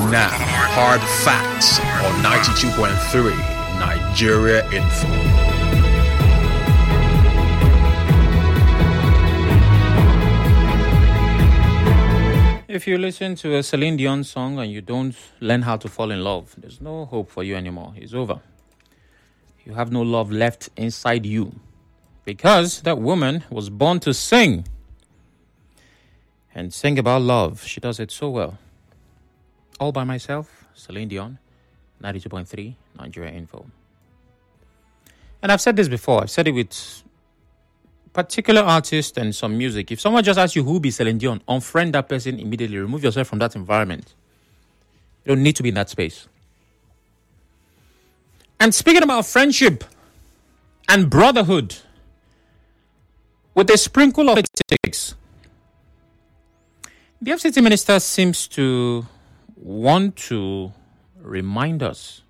And now, hard facts on 92.3 Nigeria Info. If you listen to a Celine Dion song and you don't learn how to fall in love, there's no hope for you anymore. It's over. You have no love left inside you because that woman was born to sing and sing about love. She does it so well. All by myself, Celine Dion, 92.3 Nigeria Info. And I've said this before. I've said it with particular artists and some music. If someone just asks you who be Celine Dion, unfriend that person immediately. Remove yourself from that environment. You don't need to be in that space. And speaking about friendship and brotherhood, with a sprinkle of politics, the FCT minister seems to want to remind us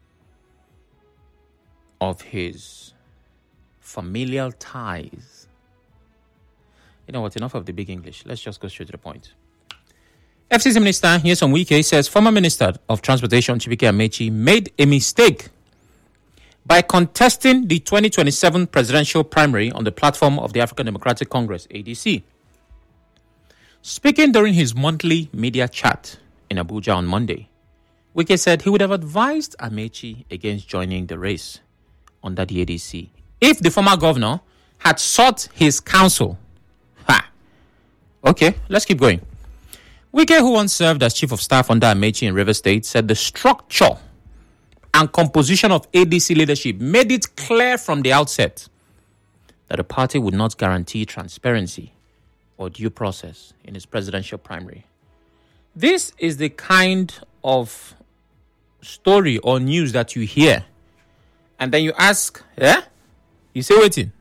of his familial ties. You know what? Enough of the big English. Let's just go straight to the point. FCT Minister Nyesom Wike says former Minister of Transportation Chibuike Amechi made a mistake by contesting the 2027 presidential primary on the platform of the African Democratic Congress, ADC. Speaking during his monthly media chat in Abuja on Monday, Wike said he would have advised Amechi against joining the race under the ADC if the former governor had sought his counsel. Okay, let's keep going. Wike, who once served as chief of staff under Amechi in Rivers State, said the structure and composition of ADC leadership made it clear from the outset that the party would not guarantee transparency or due process in its presidential primary. This is the kind of story or news that you hear, and then you ask, you say waiting,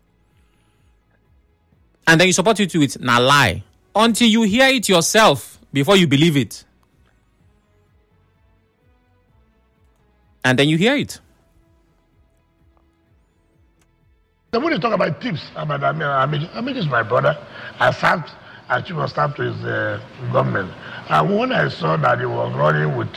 and then you support it with na lie until you hear it yourself before you believe it. And then you hear it. When you talk about tips about Amechi is my brother. I served as chief of staff to his government. And when I saw that he was running with,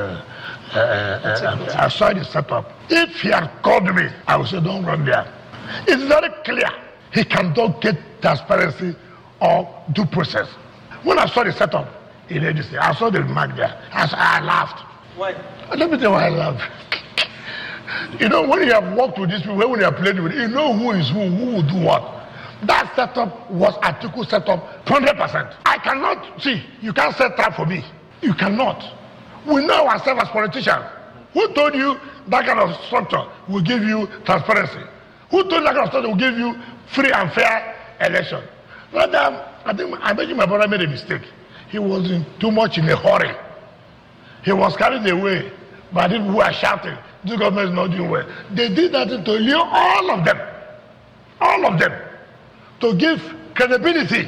I saw the setup. If he had called me, I would say, don't run there. It's very clear. He cannot get transparency or due process. When I saw the setup in ADC, I saw the remark there. I laughed. Why? Let me tell you why I laughed. You know, when you have worked with these people, when you have played with, you know who is who will do what. That setup was Atiku setup 100%. I cannot see. You can't set trap for me. You cannot. We know ourselves as politicians. Who told you that kind of structure will give you transparency? Who told you that kind of structure will give you free and fair election? Rather, I think my brother made a mistake. He was too much in a hurry. He was carried away by people who are shouting, this government is not doing well. They did that to lure all of them, to give credibility.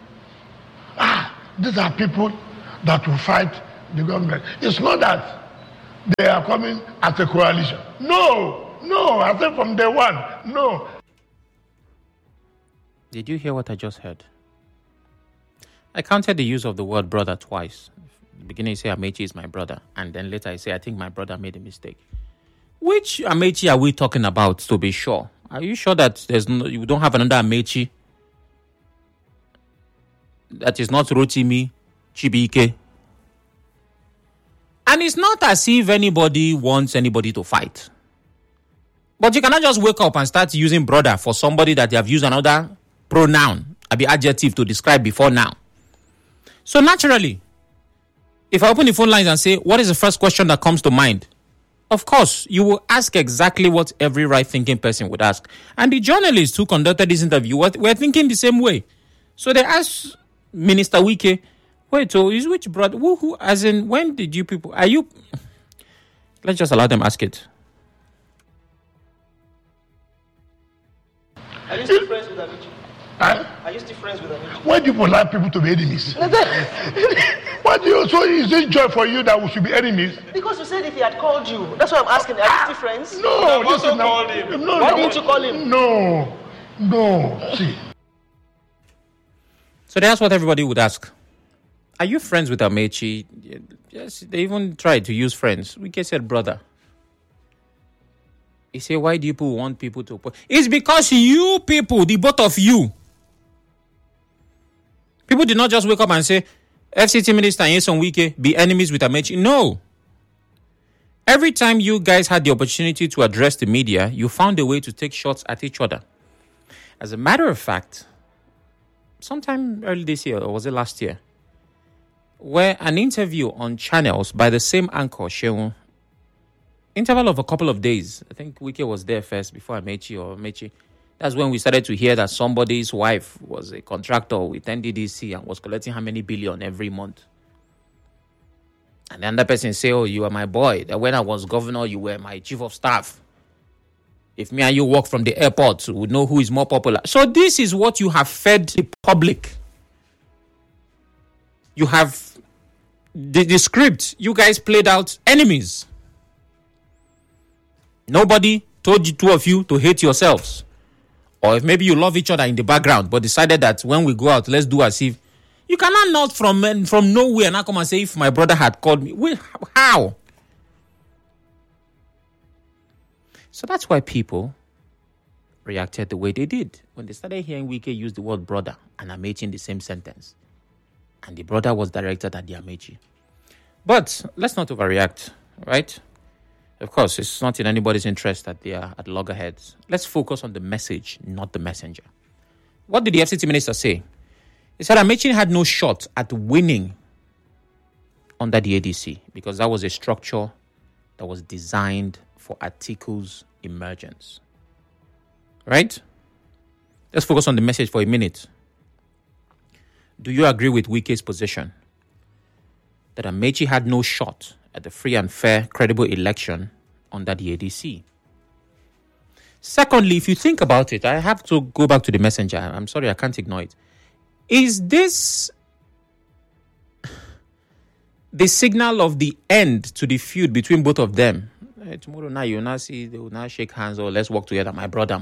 These are people that will fight the government. It's not that they are coming as a coalition. No, I said from day one, no. Did you hear what I just heard? I counted the use of the word brother twice. In the beginning, I say Amechi is my brother. And then later I say, I think my brother made a mistake. Which Amechi are we talking about, to be sure? Are you sure that you don't have another Amechi that is not Rotimi Chibuike? And it's not as if anybody wants anybody to fight. But you cannot just wake up and start using brother for somebody that you have used another pronoun, adjective to describe before now. So naturally, if I open the phone lines and say, what is the first question that comes to mind? Of course, you will ask exactly what every right-thinking person would ask. And the journalists who conducted this interview were thinking the same way. So they asked Minister Wike, wait, so is which brother? Who, as in, when did you people, are you... Let's just allow them ask it. Are you still friends with Amechi? Are you still friends with Amechi? Why do you allow people to be enemies? Why do you? So is it joy for you that we should be enemies? Because you said if he had called you. That's why I'm asking. Are you still friends? No, this is not. No, why didn't you call him? No. See. So that's what everybody would ask. Are you friends with Amaechi? Yes, they even tried to use friends. Wike said, brother. He said, why do you people want people to... It's because you people, the both of you. People did not just wake up and say, FCT Minister Nyesom Wike be enemies with Amaechi. No. Every time you guys had the opportunity to address the media, you found a way to take shots at each other. As a matter of fact, sometime early this year, or was it last year, where an interview on channels by the same anchor, Shehu, interval of a couple of days, I think Wike was there first before Amaechi. That's when we started to hear that somebody's wife was a contractor with NDDC and was collecting how many billion every month. And the other person say, oh, you are my boy. That when I was governor, you were my chief of staff. If me and you walk from the airport, we would know who is more popular. So this is what you have fed the public. You have the script. You guys played out enemies. Nobody told you, two of you, to hate yourselves. Or if maybe you love each other in the background, but decided that when we go out, let's do as if... You cannot not from nowhere now come and say, if my brother had called me. Well, how? So that's why people reacted the way they did when they started hearing Wike use the word brother and Amaechi in the same sentence. And the brother was directed at the Amaechi. But let's not overreact, right? Of course, it's not in anybody's interest that they are at loggerheads. Let's focus on the message, not the messenger. What did the FCT minister say? He said Amaechi had no shot at winning under the ADC because that was a structure that was designed for Atiku's emergence. Right? Let's focus on the message for a minute. Do you agree with Wike's position that Amaechi had no shot at the free and fair, credible election under the ADC? Secondly, if you think about it, I have to go back to the messenger. I'm sorry, I can't ignore it. Is this the signal of the end to the feud between both of them? Tomorrow now you will now see, they will now shake hands, or let's work together, my brother.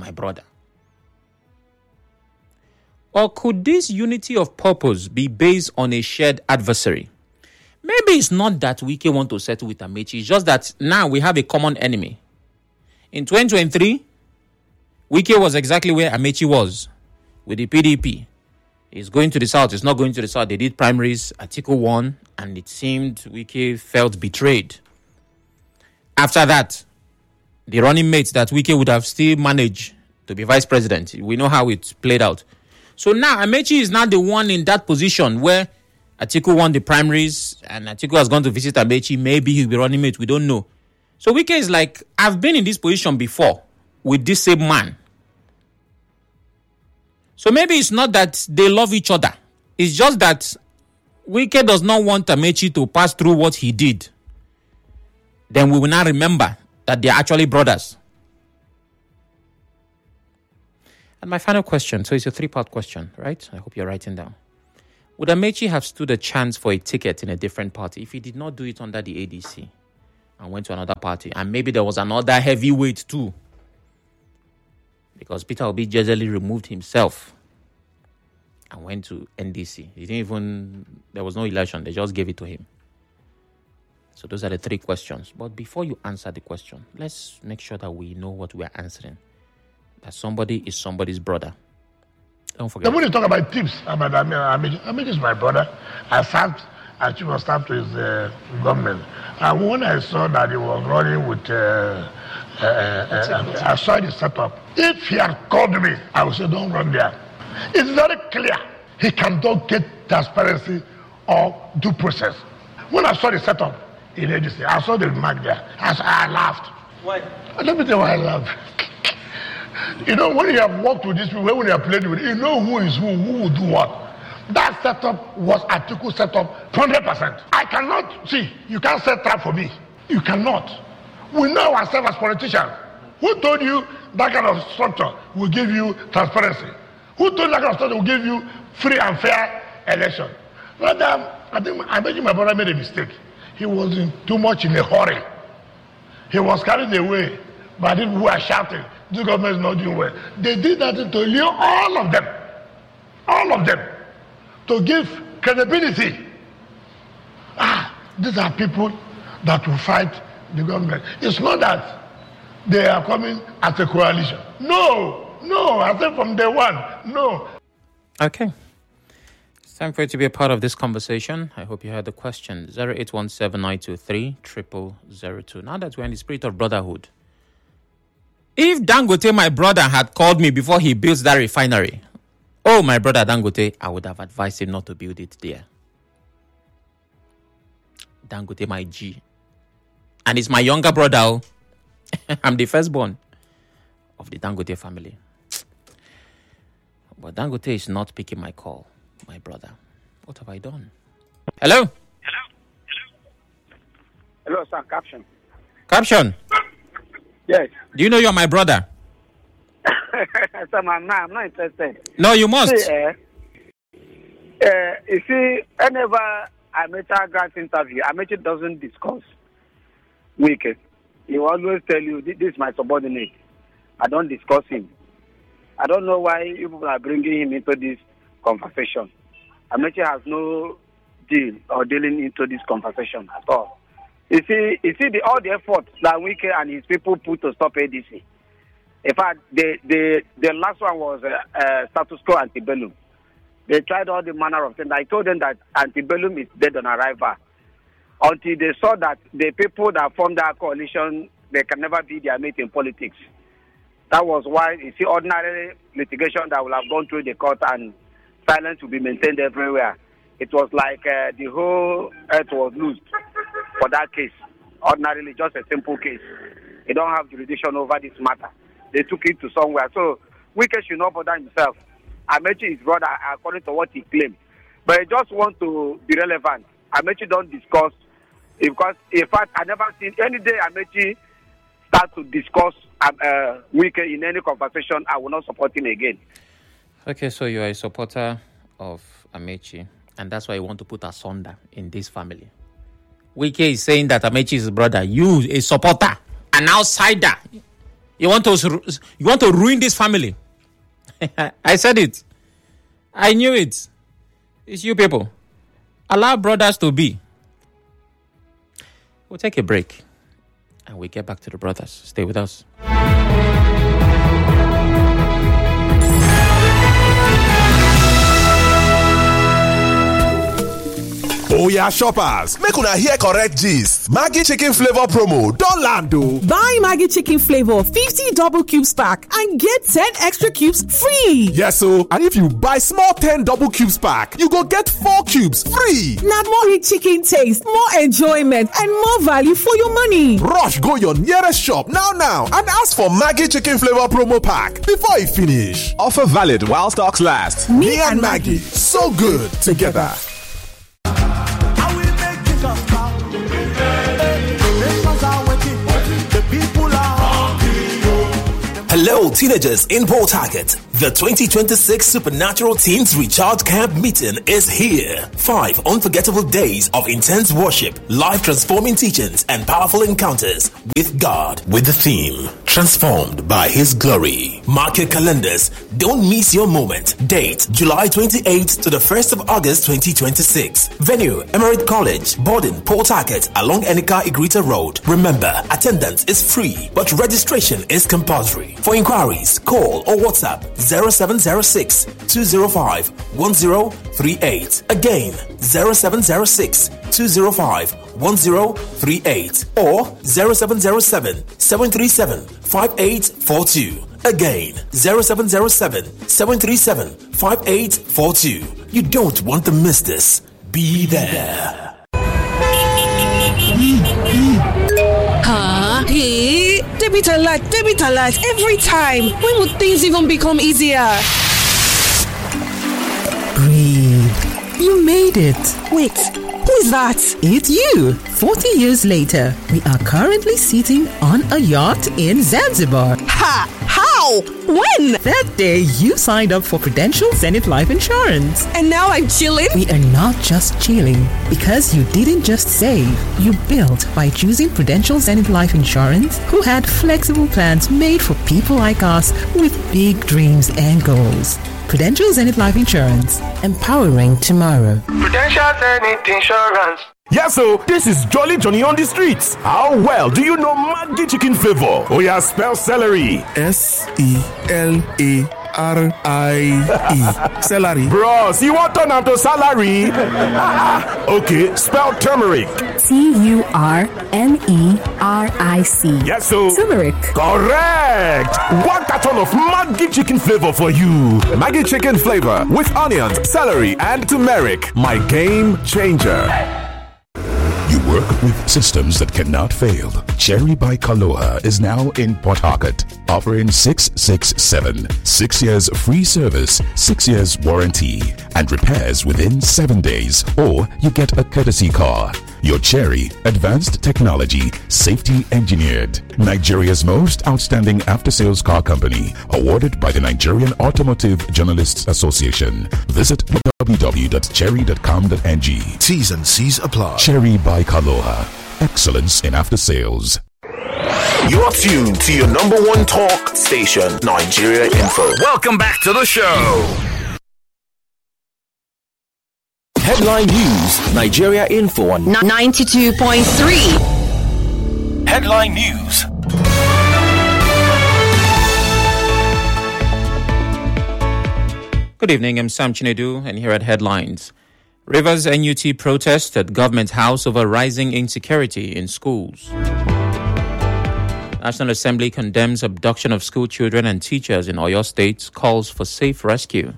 Or could this unity of purpose be based on a shared adversary? Maybe it's not that Wike want to settle with Amaechi. It's just that now we have a common enemy. In 2023, Wike was exactly where Amaechi was with the PDP. He's going to the south. It's not going to the south. They did primaries. Atiku won. And it seemed Wike felt betrayed. After that, the running mates that Wike would have still managed to be vice president. We know how it played out. So now Amaechi is now the one in that position where Atiku won the primaries and Atiku has gone to visit Amaechi. Maybe he'll be running mate. We don't know. So Wike is like, I've been in this position before with this same man. So maybe it's not that they love each other. It's just that Wike does not want Amaechi to pass through what he did. Then we will now remember that they are actually brothers. And my final question, so it's a 3-part question, right? I hope you're writing down. Would Amaechi have stood a chance for a ticket in a different party if he did not do it under the ADC and went to another party? And maybe there was another heavyweight too. Because Peter Obi jejely removed himself and went to NDC. There was no election. They just gave it to him. So those are the 3 questions. But before you answer the question, let's make sure that we know what we are answering. That somebody is somebody's brother. Don't forget. When you talk about tips about Amaechi is my brother. I served as chief of staff to his government. And when I saw that he was running with... I saw the setup. If he had called me, I would say, don't run there. It's very clear. He cannot get transparency or due process. When I saw the setup in ADC, I saw the remark there. I laughed. Why? Let me tell you why I laughed. You know, when you have worked with these people, when you have played with, you know who is who will do what. That setup was Atiku setup 100%. I cannot, see, you can't set trap for me. You cannot. We know ourselves as politicians. Who told you that kind of structure will give you transparency? Who told you that kind of structure will give you free and fair election? Rather, I bet you my brother made a mistake. He was too much in a hurry. He was carried away by people who are shouting, this government is not doing well. They did that to lure all of them, to give credibility These are people that will fight the government. It's not that they are coming as a coalition. No, I said from day one, no. Okay. It's time for you to be a part of this conversation. I hope you heard the question. 0817-923-0002. Now that we're in the spirit of brotherhood, if Dangote, my brother, had called me before he built that refinery, oh, my brother Dangote, I would have advised him not to build it there. Dangote, my G. And it's my younger brother. I'm the firstborn of the Dangote family. But Dangote is not picking my call, my brother. What have I done? Hello? Hello, sir. Caption. Caption? Yes. Do you know you're my brother? Sir, I'm not interested. No, you must. See, you see, whenever Amechi grants interview, Amechi doesn't discuss Wike. He will always tell you, this is my subordinate. I don't discuss him. I don't know why people are bringing him into this conversation. Amechi has no deal or dealing into this conversation at all. You see all the efforts that Wike and his people put to stop ADC. In fact, the last one was status quo antebellum. They tried all the manner of things. I told them that antebellum is dead on arrival. Until they saw that the people that formed that coalition, they can never be their mate in politics. That was why you see ordinary litigation that will have gone through the court and silence will be maintained everywhere. It was like the whole earth was loosed for that case. Ordinarily, just a simple case. They don't have jurisdiction over this matter. They took it to somewhere. So Wike should not bother himself. Amechi is brother according to what he claimed. But he just want to be relevant. Amechi don't discuss. Because, in fact, I never seen any day Amechi start to discuss Wike in any conversation. I will not support him again. Okay, so you are a supporter of Amechi, and that's why you want to put asunder in this family. Wike is saying that Amechi is his brother. You, a supporter, an outsider. You want to ruin this family. I said it. I knew it. It's you people. Allow brothers to be. We'll take a break and we get back to the brothers. Stay with us. Oya shoppers, make una hear correct gist. Maggi chicken flavor promo don land o. Buy Maggi chicken flavor 50 double cubes pack and get 10 extra cubes free. Yes o, and if you buy small 10 double cubes pack, you go get 4 cubes free. Na more rich chicken taste, more enjoyment and more value for your money. Rush go your nearest shop now and ask for Maggi chicken flavor promo pack before e finish. Offer valid while stocks last. Me and Maggi, so good together. Hello, teenagers in Port Harcourt. The 2026 Supernatural Teens Recharge Camp meeting is here. 5 unforgettable days of intense worship, life-transforming teachings, and powerful encounters with God with the theme, Transformed by His Glory. Mark your calendars. Don't miss your moment. Date, July 28th to the 1st of August 2026. Venue, Emirate College, Borden, Port Harcourt, along Enika Igrita Road. Remember, attendance is free, but registration is compulsory. For inquiries, call or WhatsApp 0706 205 1038. Again, 0706 205 1038 or 0707 737 5842. Again, 0707 737 5842. You don't want to miss this. Be there. Hey, debit alert every time. When would things even become easier? Breathe. You made it. Wait, who is that? It's you. 40 years later, we are currently sitting on a yacht in Zanzibar. Ha! How? When? That day you signed up for Prudential Zenith Life Insurance. And now I'm chilling? We are not just chilling, because you didn't just save. You built by choosing Prudential Zenith Life Insurance, who had flexible plans made for people like us with big dreams and goals. Prudential Zenith Life Insurance, empowering tomorrow. Prudential Zenith Insurance. Yes, so this is Jolly Johnny on the streets. How well do you know Maggi chicken flavor? Oh yeah, spell celery. S-E-L-A-R-I-E. Celery. Bros, you want turn to salary? Okay, spell turmeric. T-U-R-M-E-R-I-C. Yes, so turmeric. Correct. One carton of Maggi chicken flavor for you. Maggi chicken flavor with onions, celery, and turmeric. My game changer. You work with systems that cannot fail. Cherry by Kaloha is now in Port Harcourt, offering 667. 6 years free service, 6 years warranty, and repairs within 7 days, or you get a courtesy car. Your Cherry, advanced technology, safety engineered. Nigeria's most outstanding after-sales car company, awarded by the Nigerian Automotive Journalists Association. Visit www.cherry.com.ng. T's and C's apply. Cherry by Kaloha. Excellence in after-sales. You're tuned to your number one talk station, Nigeria Info. Welcome back to the show. Headline News, Nigeria Info on 92.3. Headline News. Good evening, I'm Sam Chinedu, and here at Headlines. Rivers NUT protest at Government House over rising insecurity in schools. National Assembly condemns abduction of school children and teachers in Oyo State, calls for safe rescue.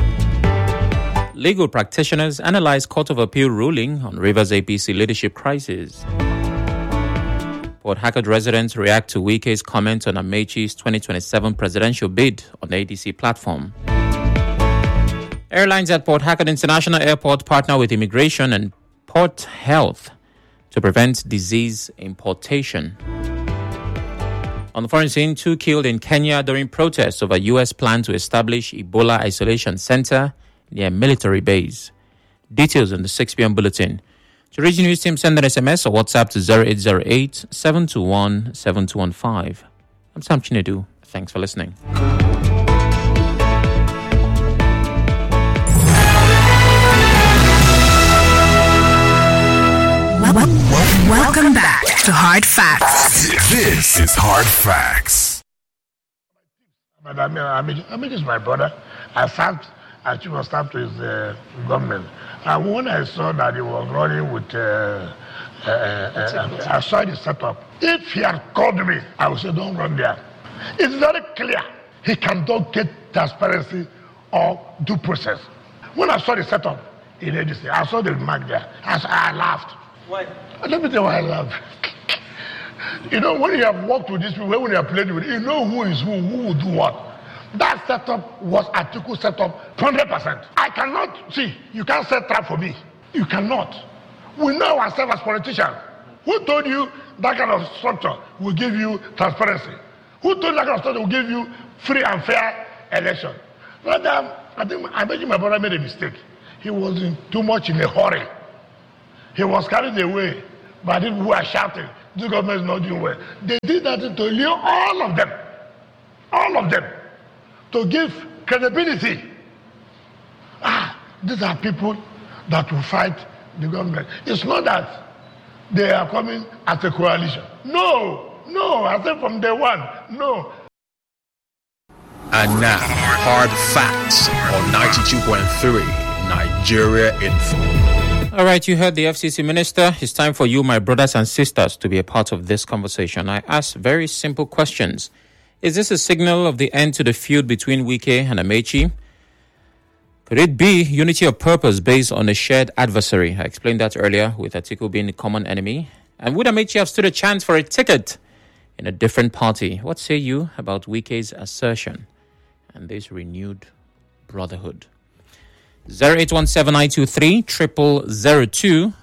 Legal practitioners analyze Court of Appeal ruling on Rivers APC leadership crisis. Port Harcourt residents react to Wike's comment on Amechi's 2027 presidential bid on the ADC platform. Airlines at Port Harcourt International Airport partner with Immigration and Port Health to prevent disease importation. On the foreign scene, 2 killed in Kenya during protests over U.S. plan to establish Ebola isolation center near military base. Details in the 6 p.m. bulletin. To reach the news team, send an SMS or WhatsApp to 0808-721-7215. I'm Sam Chinedu. Thanks for listening. Welcome back to Hard Facts. This is Hard Facts. Amit is my brother. I served as chief of staff to his government. And when I saw that he was running with, I saw the setup. If he had called me, I would say, don't run there. It's very clear. He cannot get transparency or due process. When I saw the setup in ADC, I saw the remark there. I laughed. Why? Let me tell you why I laughed. You know, when you have worked with these people, when you have played with, you know who is who will do what. That setup was Atiku setup 100%. I cannot, you can't set trap for me. You cannot. We know ourselves as politicians. Who told you that kind of structure will give you transparency? Who told you that kind of structure will give you free and fair election? Rather, I think my brother made a mistake. He was too much in a hurry. He was carried away by people who are shouting, this government is not doing well. They did that to lure all of them, to give credibility. These are people that will fight the government. It's not that they are coming as a coalition. No, I said from day one, no. And now, Hard Facts on 92.3 Nigeria Info. All right, you heard the FCC minister. It's time for you, my brothers and sisters, to be a part of this conversation. I ask very simple questions. Is this a signal of the end to the feud between Wike and Amechi? Could it be unity of purpose based on a shared adversary? I explained that earlier, with Atiku being the common enemy. And would Amechi have stood a chance for a ticket in a different party? What say you about Wike's assertion and this renewed brotherhood? 08179230002,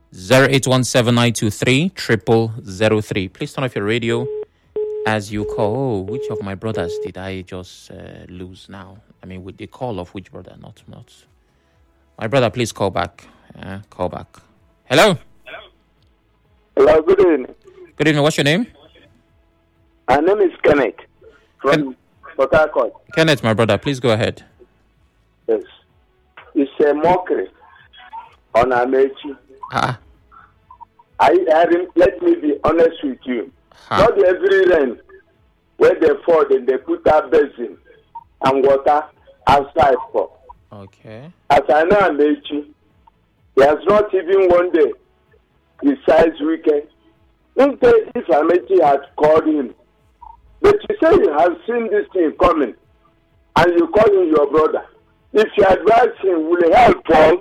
08179230003. Please turn off your radio as you call. Oh, which of my brothers did I just lose now? I mean, with the call of which brother? Not. My brother, please call back. Call back. Hello. Hello. Good evening. Good evening. What's your name? My name is Kenneth from Port Harcourt. Kenneth, my brother, please go ahead. Yes. It's a mockery on Amechi. let me be honest with you. Not every rain where they fall, then they put that basin and water outside for. Okay. As I know Amechi, he has not even one day besides weekend. If Amechi had called him, but you say you have seen this thing coming, and you call him your brother. If you advise him, will he help Paul?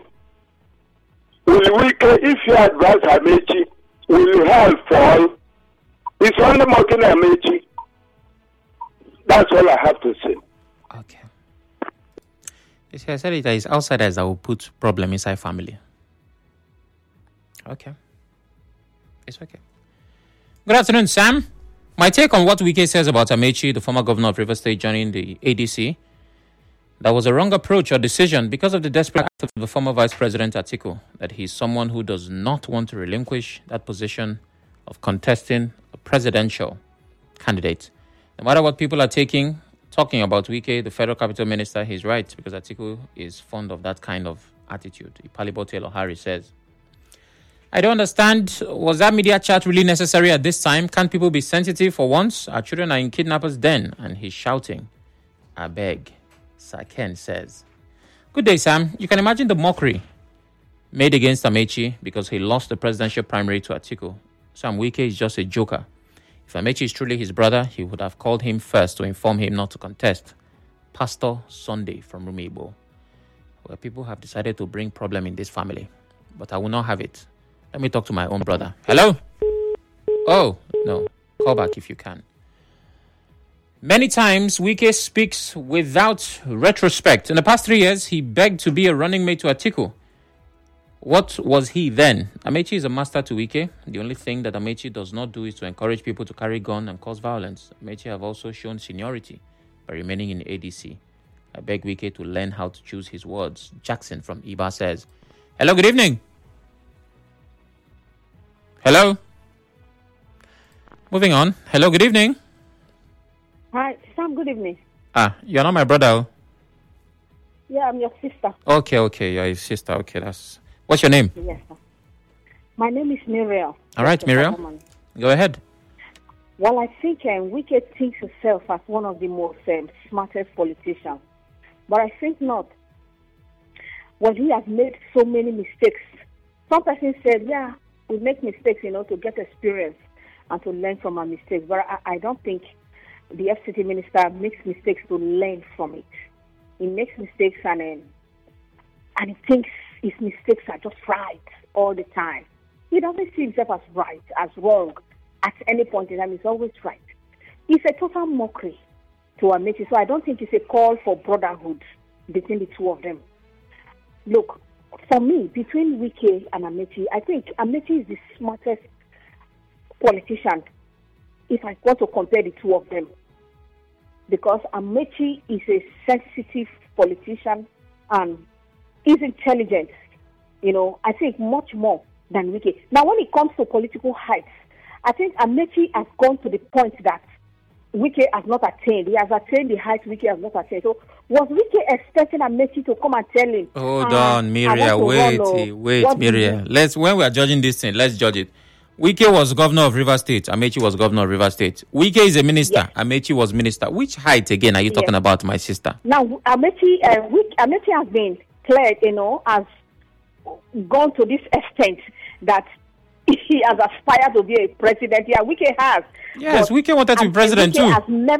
If you advise Amechi, will he help Paul? It's only mocking Amechi. That's all I have to say. Okay. You see, I said it is outsiders that will put problem inside family. Okay. It's okay. Good afternoon, Sam. My take on what Wike says about Amechi, the former governor of Rivers State, joining the ADC, that was a wrong approach or decision because of the desperate act of the former Vice President Atiku, that he's someone who does not want to relinquish that position of contesting a presidential candidate. No matter what people are talking about Wike, the federal capital minister, he's right, because Atiku is fond of that kind of attitude. Ipalibote Elohari says, I don't understand. Was that media chat really necessary at this time? Can't people be sensitive for once? Our children are in kidnappers' den, and he's shouting. I beg. Saken says. Good day, Sam. You can imagine the mockery made against Amechi because he lost the presidential primary to Atiku. Sam Wike is just a joker. If Amechi is truly his brother, he would have called him first to inform him not to contest. Pastor Sunday from Rumeibo. Well, people have decided to bring problem in this family, but I will not have it. Let me talk to my own brother. Hello? Oh, no. Call back if you can. Many times, Wike speaks without retrospect. In the past 3 years, he begged to be a running mate to Atiku. What was he then? Amechi is a master to Wike. The only thing that Amechi does not do is to encourage people to carry gun and cause violence. Amechi have also shown seniority by remaining in ADC. I beg Wike to learn how to choose his words. Jackson from Iba says, hello, good evening. Hello? Moving on. Hello, good evening. Hi, Sam, good evening. You're not my brother. Yeah, I'm your sister. Okay, you're his sister. Okay, what's your name? Yes, sir. My name is Muriel. All right, Muriel. Go ahead. Well, I think Wike thinks himself as one of the most smartest politicians. But I think not. Well, he has made so many mistakes. Some person said, yeah, we make mistakes, to get experience and to learn from our mistakes. But I don't think the FCT minister makes mistakes to learn from it. He makes mistakes and he thinks his mistakes are just right all the time. He doesn't see himself as right, as wrong at any point in time. He's always right. It's a total mockery to Amechi. So I don't think it's a call for brotherhood between the two of them. Look, for me, between Wike and Amechi, I think Amechi is the smartest politician if I want to compare the two of them. Because Amechi is a sensitive politician and is intelligent, I think much more than Wike. Now, when it comes to political heights, I think Amechi has gone to the point that Wike has not attained. He has attained the heights Wike has not attained. So, was Wike expecting Amechi to come and tell him? Hold on, Miriam. Wait, Miriam. When we are judging this thing, let's judge it. Wike was governor of Rivers State. Amechi was governor of Rivers State. Wike is a minister. Yes. Amechi was minister. Which height again are you talking about, my sister? Now, Amechi has been cleared, has gone to this extent that he has aspired to be a president. Yeah, Wike has. Yes, Wike wanted to be president too.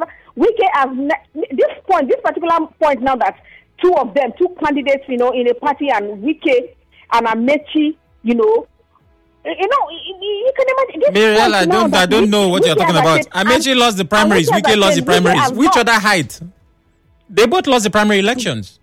This particular point now that two candidates, in a party, and Wike and Amechi, you can imagine. Miriam, I don't know what you're talking about. Amechi lost the primaries. Wike lost the primaries. Which other height? They both lost the primary elections.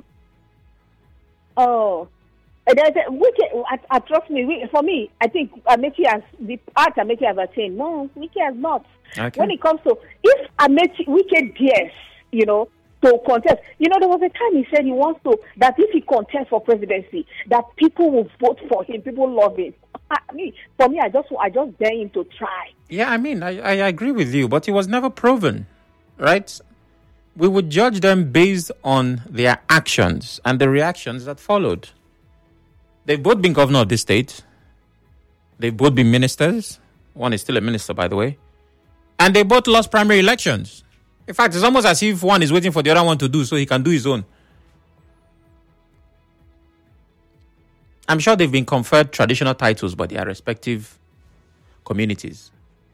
Oh. Wike, trust me, for me, I think Amechi has attained. No, Wike has not. Okay. When it comes to, if Wike dares, to contest, there was a time he said he wants to, that if he contests for presidency, that people will vote for him, people love him. For me, I just dare him to try. Yeah, I agree with you, but it was never proven, right? We would judge them based on their actions and the reactions that followed. They've both been governor of this state. They've both been ministers. One is still a minister, by the way. And they both lost primary elections. In fact, it's almost as if one is waiting for the other one to do so he can do his own. I'm sure they've been conferred traditional titles by their respective communities.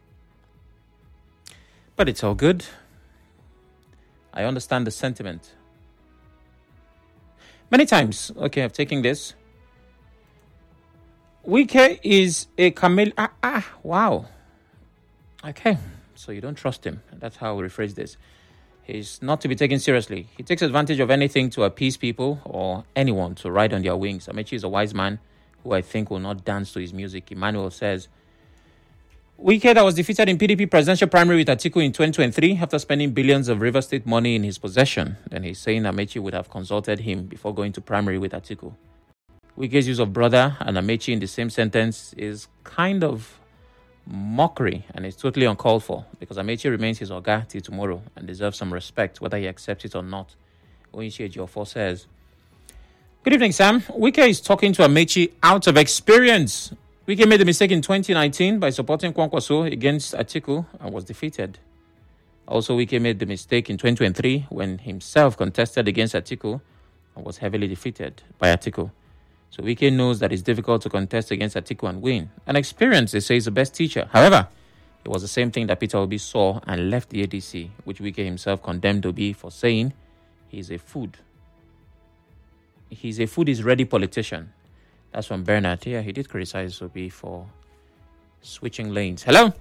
But it's all good. I understand the sentiment. Many times, okay, I've taken this. Wike is a chameleon. Wow. Okay, so you don't trust him. That's how we rephrase this. He's not to be taken seriously. He takes advantage of anything to appease people or anyone to ride on their wings. Amaechi is a wise man who I think will not dance to his music. Emmanuel says, Wike that was defeated in PDP presidential primary with Atiku in 2023 after spending billions of River State money in his possession. Then he's saying Amaechi would have consulted him before going to primary with Atiku. Wike's use of brother and Amaechi in the same sentence is kind of mockery and it's totally uncalled for because Amaechi remains his oga till tomorrow and deserves some respect whether he accepts it or not. Oinshi Ejiofor says, good evening, Sam. Wike is talking to Amaechi out of experience. Wike made a mistake in 2019 by supporting Kwankwaso against Atiku and was defeated. Also, Wike made the mistake in 2023 when himself contested against Atiku and was heavily defeated by Atiku. So Wike knows that it's difficult to contest against Atiku and win. And experience, they say, is the best teacher. However, it was the same thing that Peter Obi saw and left the ADC, which Wike himself condemned Obi for saying he's a food. He's a food-is-ready politician. That's from Bernard. Yeah, he did criticize Obi for switching lanes. Hello?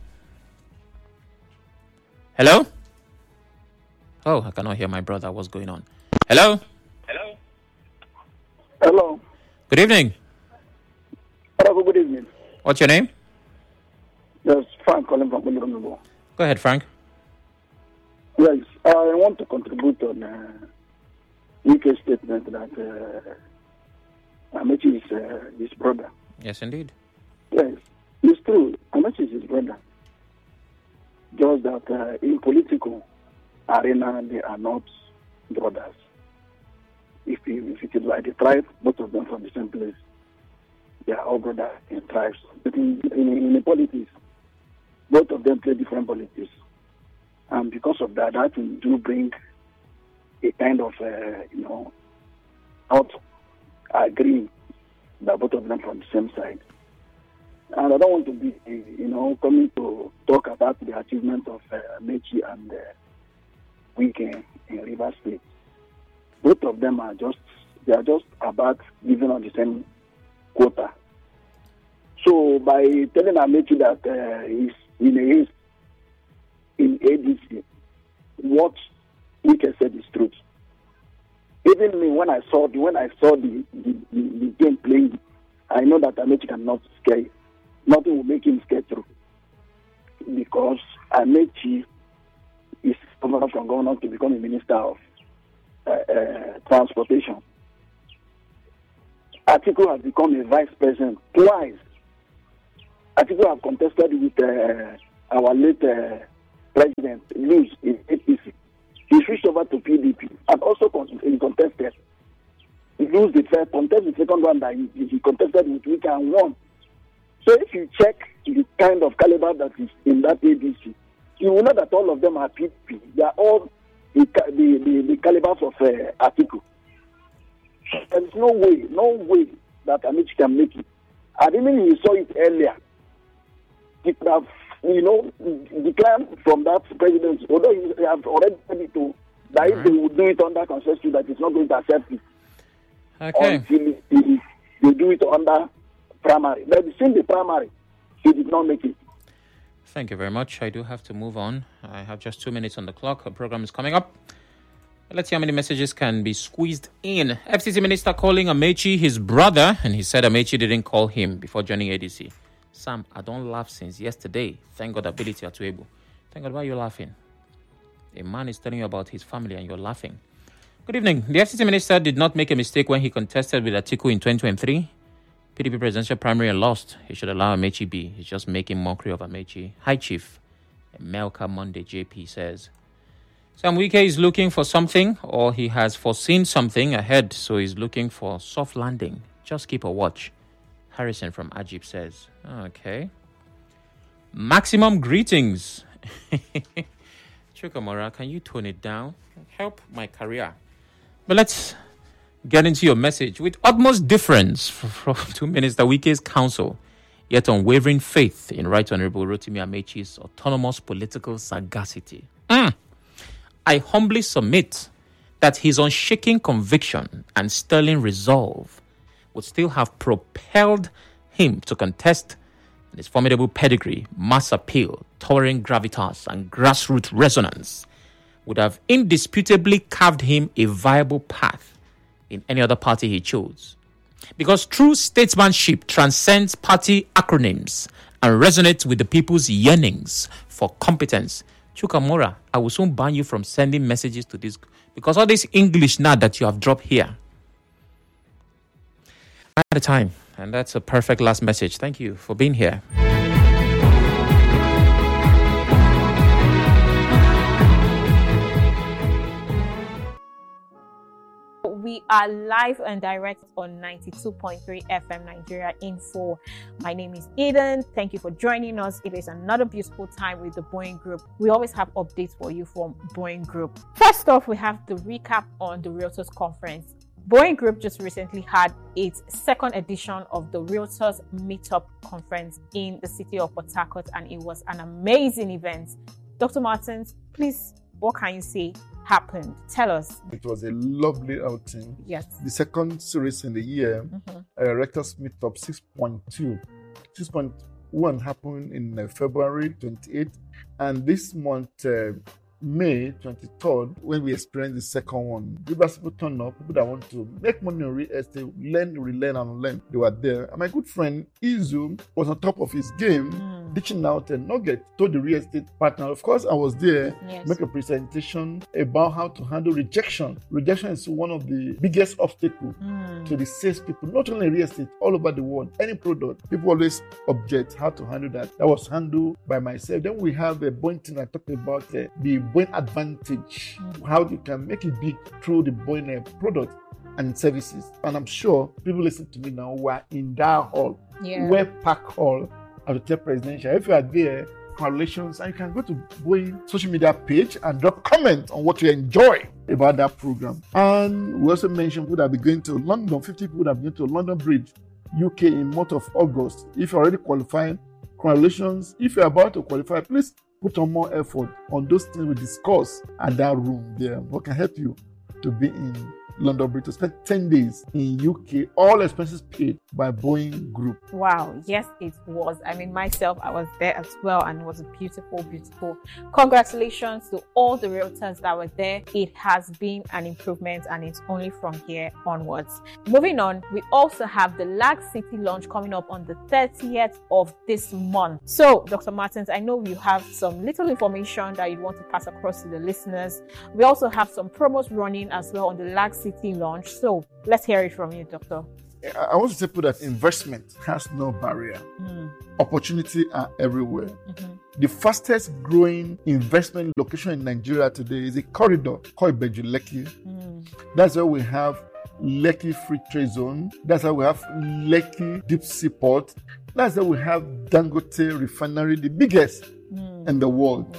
Hello? Oh, I cannot hear my brother. What's going on? Hello? Hello? Hello. Good evening. Hello, good evening. What's your name? Yes, Frank calling from Bulurumbo. Go ahead, Frank. Yes, I want to contribute on Wike's statement that Amaechi is his brother. Yes, indeed. Yes, it's true. Amaechi is his brother. Just that in political arena, they are not brothers. If it is like a tribe, both of them from the same place. They are all brothers in tribes. But in the politics, both of them play different politics. And because of that, that will do bring a kind of, not agree that both of them from the same side. And I don't want to be, coming to talk about the achievement of Amaechi and Wike in Rivers State. Both of them are just about giving on the same quota. So by telling Amaechi that he's in ADC, what Wike said is truth. Even me, when I saw the game playing, I know that Amaechi cannot scare. Nothing will make him scare through. Because Amaechi is governor from governor to become a minister of transportation. Atiku has become a vice president twice. Atiku has contested with our late president, Luz, in APC. He switched over to PDP and also contested. He lose the first contest, the second one that he contested with Wike and won. So if you check the kind of caliber that is in that ADC, you will know that all of them are PDP. They are all the calibers of Atiku. There is no way that Amaechi can make it. And even he saw it earlier. He could have, declined from that presidency, although he has already said it to that if they would do it under consensus, that he's not going to accept it. Okay. Until they do it under primary. But since the primary, he did not make it. Thank you very much. I do have to move on. I have just 2 minutes on the clock. Our program is coming up. Let's see how many messages can be squeezed in. FCC Minister calling Amaechi his brother, and he said Amaechi didn't call him before joining ADC. Sam, I don't laugh since yesterday. Thank God ability are too able. Thank God, why are you laughing? A man is telling you about his family and you're laughing. Good evening. The FCC Minister did not make a mistake when he contested with Atiku in 2023. PDP presidential primary and lost. He should allow Amaechi be. He's just making mockery of Amaechi. Hi, Chief. Melka Monday JP says, Sam Wike is looking for something, or he has foreseen something ahead, so he's looking for soft landing. Just keep a watch. Harrison from Ajib says. Okay. Maximum greetings. Chukwumora, can you tone it down? Help my career. But let's get into your message. With utmost difference from 2 Minister Wike's counsel, yet unwavering faith in Right Honorable Rotimi Amechi's autonomous political sagacity. I humbly submit that his unshaking conviction and sterling resolve would still have propelled him to contest his formidable pedigree, mass appeal, towering gravitas, and grassroots resonance would have indisputably carved him a viable path in any other party he chose. Because true statesmanship transcends party acronyms and resonates with the people's yearnings for competence. Chukwumora, I will soon ban you from sending messages to this, because all this English now that you have dropped here. At a time, and that's a perfect last message. Thank you for being here. We are live and direct on 92.3 FM Nigeria Info. My name is Eden. Thank you for joining us. It is another beautiful time with the Boeing Group. We always have updates for you from Boeing Group. First off, we have the recap on the Realtors Conference. Boeing Group just recently had its second edition of the Realtors Meetup Conference in the city of Port Harcourt, and it was an amazing event. Dr. Martins, please, what can you say happened? Tell us. It was a lovely outing. Yes. The second series in the year, Rectors Meetup 6.2. 6.1 happened in February 28th, and this month, May 23rd, when we experienced the second one. People turned up, people that want to make money on real estate, learn, relearn, and unlearn. They were there. And my good friend Izu was on top of his game, teaching out a nugget to the real estate partner. Of course, I was there, make a presentation about how to handle rejection. Rejection is one of the biggest obstacles to the sales people, not only real estate, all over the world. Any product, people always object how to handle that. That was handled by myself. Then we have a Boeing thing I talked about, the Boeing advantage, how you can make it big through the Boeing product and services. And I'm sure people listening to me now were in that hall, Web Park Hall at the Hotel Presidential. If you are there, congratulations, and you can go to Boeing social media page and drop comment on what you enjoy about that program. And we also mentioned people that will be going to London, 50 people that will be going to London Bridge, UK in month of August. If you're already qualified, congratulations. If you're about to qualify, please put on more effort on those things we discuss at that room there. What can help you to be in London Bridge, to spend 10 days in UK, all expenses paid by Boeing Group. Wow, yes, it was. I mean, myself, I was there as well, and it was a beautiful, beautiful. Congratulations to all the realtors that were there. It has been an improvement, and it's only from here onwards. Moving on, we also have the Lag City launch coming up on the 30th of this month. So, Dr. Martins, I know you have some little information that you want to pass across to the listeners. We also have some promos running as well on the Lag City launch. So let's hear it from you, Doctor. I want to say that investment has no barrier. Opportunity are everywhere. The fastest growing investment location in Nigeria today is a corridor called Ibeju-Lekki. That's where we have Lekki Free Trade Zone. That's why we have Lekki Deep Sea Port. That's why we have Dangote Refinery, the biggest in the world.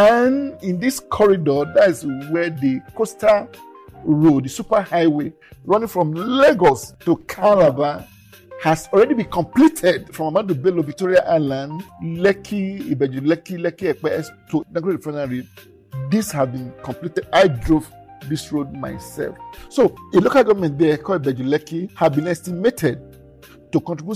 And in this corridor, that's where the coastal road, the super highway running from Lagos to Calabar, has already been completed from Ahmadu Bello, Victoria Island, Lekki, Ibeju-Lekki, Lekki Epe to Dangote Refinery. This has been completed. I drove this road myself. So a local government there called Ibeju-Lekki have been estimated to contribute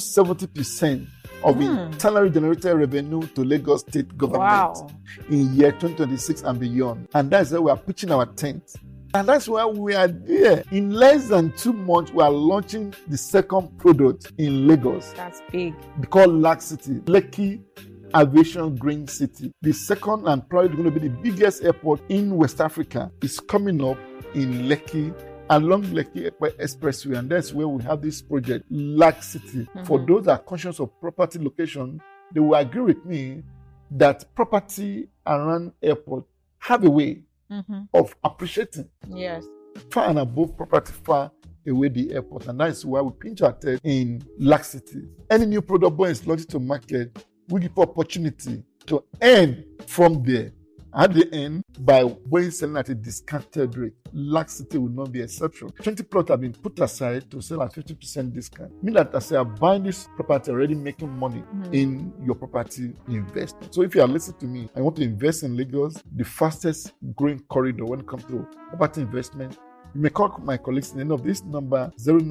70% of internally generated revenue to Lagos state government in year 2026 and beyond. And that's why we are pitching our tent. And that's why we are there. In less than 2 months, we are launching the second product in Lagos. That's big. Called Lag City, Lekki Aviation Green City. The second and probably going to be the biggest airport in West Africa is coming up in Lekki, along Lekki Expressway. And that's where we have this project, Lag City. For those that are conscious of property location, they will agree with me that property around airport have a way of appreciating. Yes. Far and above property far away the airport. And that's why we pinch our tail in laxity. Any new product Boeing is launching to market, we give opportunity to earn from there. At the end, by Boeing selling at a discounted rate, laxity will not be exception. 20 plots have been put aside to sell at 50% discount. Mean that as you are buying this property, already making money in your property investment. So if you are listening to me, I want to invest in Lagos, the fastest growing corridor when it comes to property investment. You may call my colleagues in the end of this number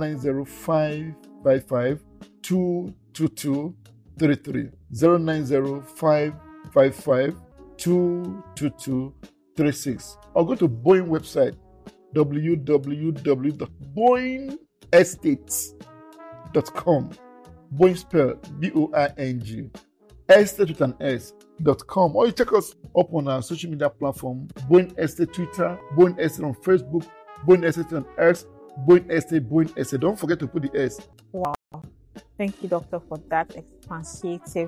090-555-22233. 090-555-22236, or go to Boeing website www.boeingestates.com. Boeing spelled B-O-I-N-G, estate with an S.com, or you check us up on our social media platform, Boeing Estate Twitter, Boeing Estate on Facebook, Boeing Estate on X, Boeing Estate. Don't forget to put the S. Wow. Thank you, Doctor, for that expansive.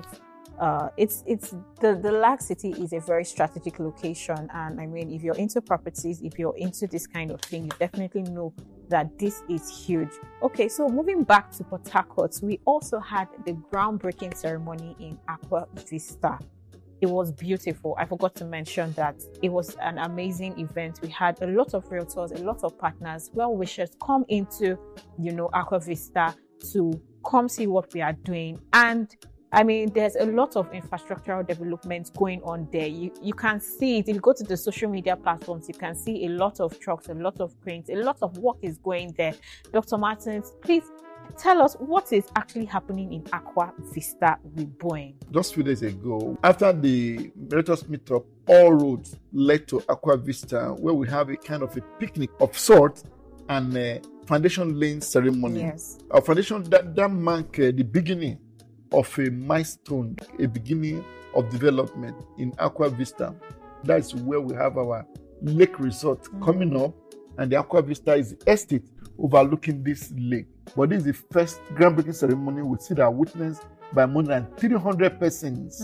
The laxity is a very strategic location, and I mean, if you're into properties, if you're into this kind of thing, you definitely know that this is huge. Okay, so moving back to Port Harcourt, we also had the groundbreaking ceremony in Aqua Vista. It was beautiful. I forgot to mention that it was an amazing event. We had a lot of realtors, a lot of partners, well-wishers come into, Aqua Vista to come see what we are doing. And I mean, there's a lot of infrastructural development going on there. You can see it. If you go to the social media platforms, you can see a lot of trucks, a lot of cranes, a lot of work is going there. Dr. Martins, please tell us what is actually happening in Aqua Vista with Boeing. Just a few days ago, after the Meritus meetup, all roads led to Aqua Vista, where we have a kind of a picnic of sorts and a foundation laying ceremony. Yes. Our foundation that marked the beginning of a milestone, a beginning of development in Aqua Vista. That's where we have our lake resort coming up, and the Aqua Vista is the estate overlooking this lake. But this is the first groundbreaking ceremony we see that witnessed by more than 300 persons.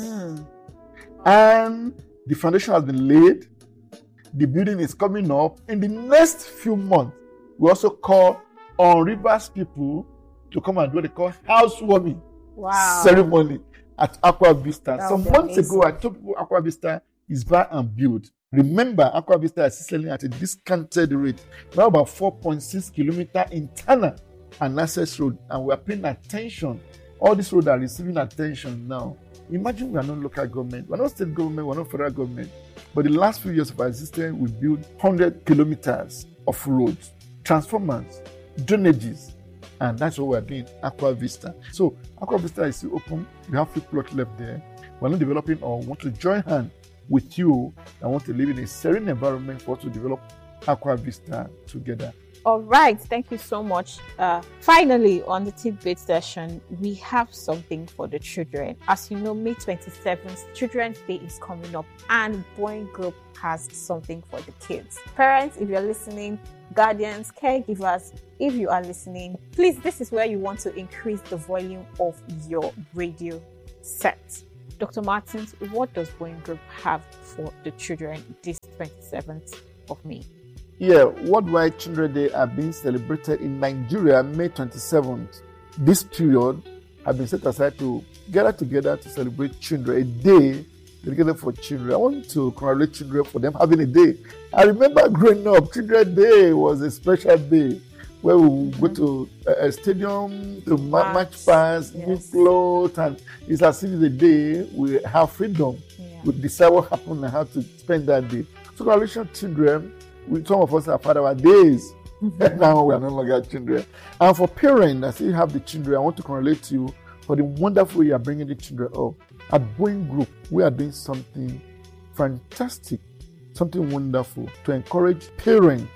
And the foundation has been laid. The building is coming up. In the next few months, we also call on Rivers people to come and do what they call housewarming ceremony at Aqua Vista. Some months ago, I told people Aqua Vista is buy and build. Remember, Aqua Vista is selling at a discounted rate. Now about 4.6 kilometers internal and access road, and we are paying attention. All these roads are receiving attention now. Imagine we are not local government, we are not state government, we are not federal government. But the last few years of our existence, we built 100 kilometers of roads, transformers, drainages, and that's what we're doing, Aqua Vista. So Aqua Vista is still open. We have few plots left there. We're not developing or want to join hands with you and want to live in a serene environment for us to develop Aqua Vista together. All right, thank you so much. Finally, on the tidbit session, we have something for the children. As you know, May 27th, Children's Day is coming up, and Boeing Group has something for the kids. Parents, if you're listening, guardians, caregivers, if you are listening, please, this is where you want to increase the volume of your radio set. Dr. Martins, what does Boeing Group have for the children this 27th of May? Yeah, Worldwide Children's Day are being celebrated in Nigeria, May 27th. This period has been set aside to gather together to celebrate children, a day dedicated for children. I want to congratulate children for them having a day. I remember growing up, Children's Day was a special day where we would go to a stadium to match pass, new clothes, and it's as if it's a day we have freedom. We decide what happened and how to spend that day. So congratulations, children. Some of us have had our days. Now we are no longer children. And for parents that still have the children, I want to congratulate you for the wonderful way you are bringing the children up. At Boeing Group, we are doing something fantastic, something wonderful to encourage parents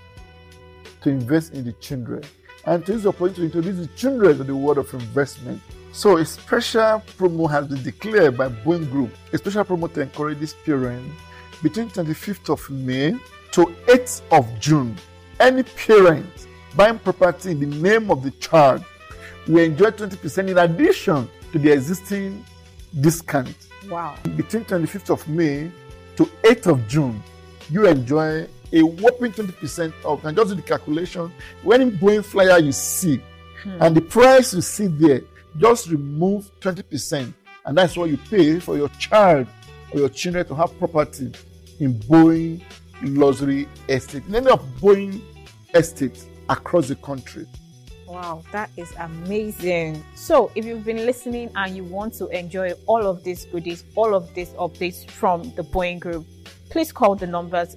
to invest in the children and to use the opportunity to introduce the children to the world of investment. So a special promo has been declared by Boeing Group, a special promo to encourage these parents between 25th of May to 8th of June. Any parent buying property in the name of the child will enjoy 20% in addition to the existing discount. Wow. Between 25th of May to 8th of June, you enjoy a whopping 20% off. And just do the calculation. When Boeing flyer you see, and the price you see there, just remove 20%. And that's what you pay for your child or your children to have property in Boeing luxury estate, in any of Boeing estates across the country. Wow, that is amazing. So if you've been listening and you want to enjoy all of these goodies, all of these updates from the Boeing Group, please call the numbers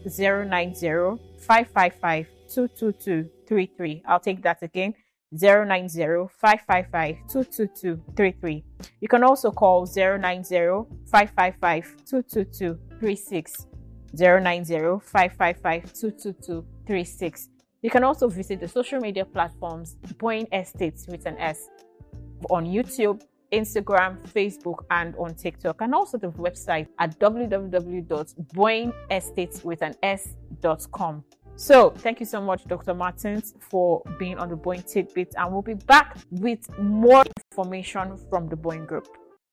090-555-22233. I'll take that again. 090-555-22233. You can also call 090-555-22236. 090-555-22236. You can also visit the social media platforms Boeing Estates with an S on YouTube, Instagram, Facebook, and on TikTok, and also the website at www.boeingestateswithanas.com. So thank you so much, Dr. Martins, for being on the Boeing Tidbit, and we'll be back with more information from the Boeing Group.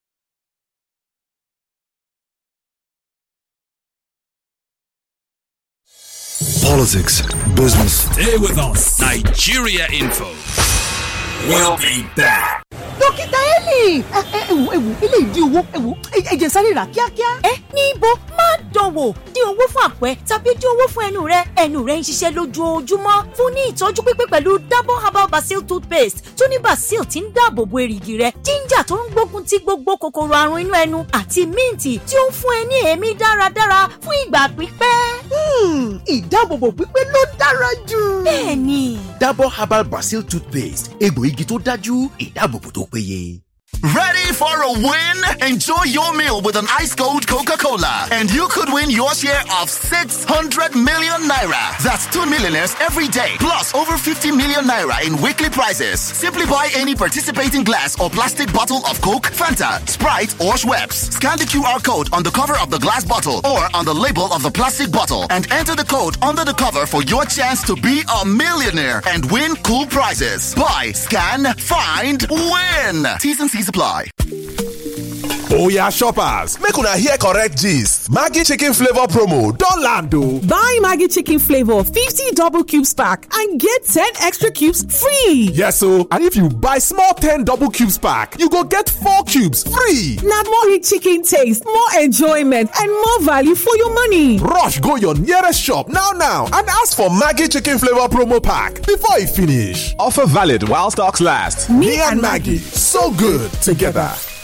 Politics, business. Stay with us. Nigeria Info. We'll be back. Dókítà Eli! Ilé ìdí owó ẹ̀jẹ̀ sáré rà kíákíá. Níbo má dánwò dín owó fún àpẹ́ tàbí dín owó fún ẹnu rẹ. Ẹnu rẹ ń ṣiṣẹ́ lójoojúmọ́ fún ní ìtọ́jú pípé pẹ̀lú Double Herbal Basil toothpaste tó ní basil tí ń dáàbò bo èrìgì rẹ, ginger tó ń gbógun ti gbogbo kòkòrò àrùn inú ẹnu àti míǹtì tí ó ń fún ẹ ní èémí dáradára fún ìgbà pípẹ́. Ìdáàbòbò pípé ló dára jù. Bẹ́ẹ̀ni. Double Herbal Basil toothpaste, egbòogi tó dájú, ìdáàbòbò tó péye. Ready for a win? Enjoy your meal with an ice cold Coca-Cola, and you could win your share of 600 million naira. That's 2 millionaires every day, plus over 50 million naira in weekly prizes. Simply buy any participating glass or plastic bottle of Coke, Fanta, Sprite, or Schweppes. Scan the QR code on the cover of the glass bottle or on the label of the plastic bottle and enter the code under the cover for your chance to be a millionaire and win cool prizes. Buy, scan, find, win. T's and C's apply. Oya shoppers, make una hear correct gist. Maggi chicken flavor promo don land o. Buy Maggi chicken flavor 50 double cubes pack and get 10 extra cubes free. Yes o, and if you buy small 10 double cubes pack, you go get 4 cubes free. Na more rich chicken taste, more enjoyment, and more value for your money. Rush go your nearest shop now and ask for Maggi chicken flavor promo pack before e finish. Offer valid while stocks last. Me and Maggi, so good together.